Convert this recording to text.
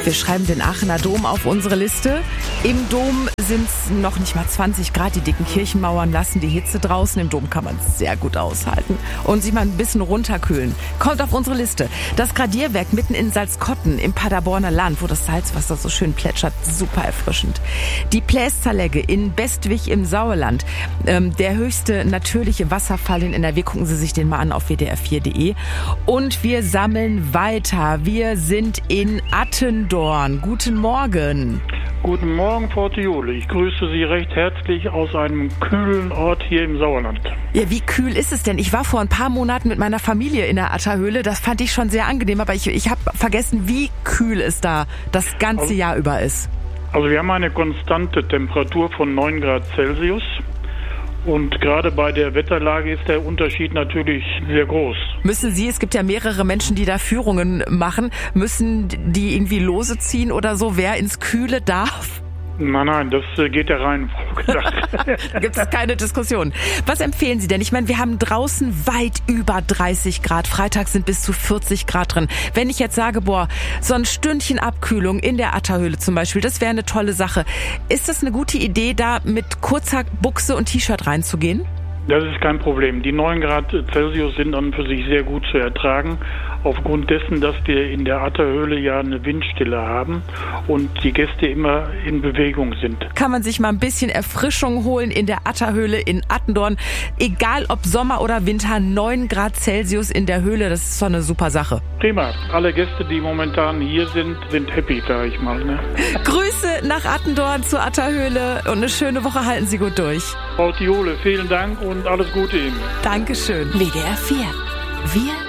Wir schreiben den Aachener Dom auf unsere Liste. Im Dom sind es noch nicht mal 20 Grad. Die dicken Kirchenmauern lassen die Hitze draußen. Im Dom kann man es sehr gut aushalten und sich mal ein bisschen runterkühlen. Kommt auf unsere Liste. Das Gradierwerk mitten in Salzkotten im Paderborner Land, wo das Salzwasser so schön plätschert, super erfrischend. Die Pläszerlegge in Bestwig im Sauerland. Der höchste natürliche Wasserfall in NRW. Gucken Sie sich den mal an auf wdr4.de. Und wir sammeln weiter. Wir sind in Attendorn. Guten Morgen. Guten Morgen, Frau Thiole. Ich grüße Sie recht herzlich aus einem kühlen Ort hier im Sauerland. Ja, wie kühl ist es denn? Ich war vor ein paar Monaten mit meiner Familie in der Atterhöhle. Das fand ich schon sehr angenehm, aber ich habe vergessen, wie kühl es da das ganze Jahr über ist. Also wir haben eine konstante Temperatur von 9 Grad Celsius. Und gerade bei der Wetterlage ist der Unterschied natürlich sehr groß. Müssen Sie, es gibt ja mehrere Menschen, die da Führungen machen, müssen die irgendwie Lose ziehen oder so, wer ins Kühle darf? Nein, das geht der Reihenfolge nach. Da gibt es keine Diskussion. Was empfehlen Sie denn? Ich meine, wir haben draußen weit über 30 Grad. Freitags sind bis zu 40 Grad drin. Wenn ich jetzt sage, so ein Stündchen Abkühlung in der Atterhöhle zum Beispiel, das wäre eine tolle Sache. Ist das eine gute Idee, da mit kurzer Buchse und T-Shirt reinzugehen? Das ist kein Problem. Die 9 Grad Celsius sind an und für sich sehr gut zu ertragen, aufgrund dessen, dass wir in der Atterhöhle ja eine Windstille haben und die Gäste immer in Bewegung sind. Kann man sich mal ein bisschen Erfrischung holen in der Atterhöhle in Attendorn. Egal ob Sommer oder Winter, 9 Grad Celsius in der Höhle, das ist so eine super Sache. Prima. Alle Gäste, die momentan hier sind happy, sage ich mal. Ne? Grüße nach Attendorn zur Atterhöhle und eine schöne Woche, halten Sie gut durch. Frau Thiole, vielen Dank und alles Gute Ihnen. Dankeschön. WDR 4. Wir